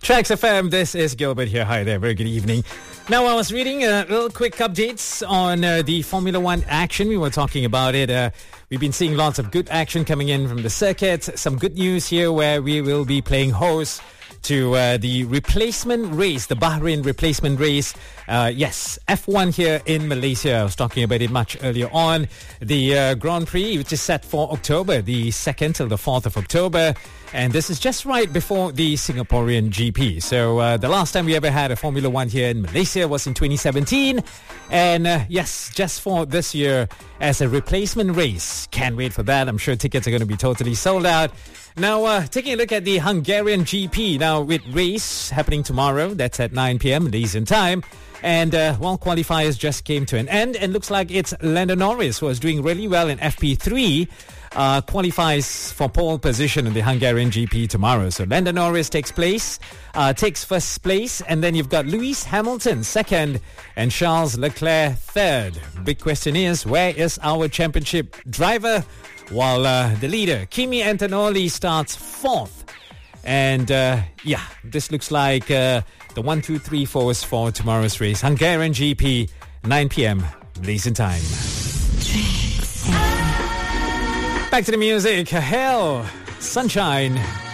Tracks FM, this is Gilbert here. Hi there, very good evening. Now, I was reading little quick updates on the Formula One action. We were talking about it. We've been seeing lots of good action coming in from the circuit. Some good news here where we will be playing host to the replacement race, the Bahrain replacement race. Yes, F1 here in Malaysia. I was talking about it much earlier on. The Grand Prix, which is set for October, the 2nd till the 4th of October. And this is just right before the Singaporean GP. So the last time we ever had a Formula One here in Malaysia was in 2017. And yes, just for this year as a replacement race. Can't wait for that. I'm sure tickets are going to be totally sold out. Now, taking a look at the Hungarian GP. Now, with race happening tomorrow, that's at 9 p.m. Malaysian time. And, qualifiers just came to an end. And looks like it's Lando Norris, who was doing really well in FP3, qualifies for pole position in the Hungarian GP tomorrow. So Lando Norris takes first place. And then you've got Lewis Hamilton second and Charles Leclerc third. Big question is, where is our championship driver? While the leader, Kimi Antonelli, starts fourth. And this looks like the 1, 2, 3, 4s for tomorrow's race. Hungarian GP, 9 p.m. Malaysian time. Back to the music. Hell, Sunshine.